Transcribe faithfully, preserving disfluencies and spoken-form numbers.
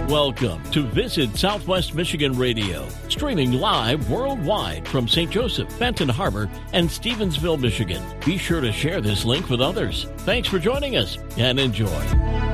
Welcome to Visit Southwest Michigan Radio, streaming live worldwide from Saint Joseph, Benton Harbor, and Stevensville, Michigan. Be sure to share this link with others. Thanks for joining us and enjoy.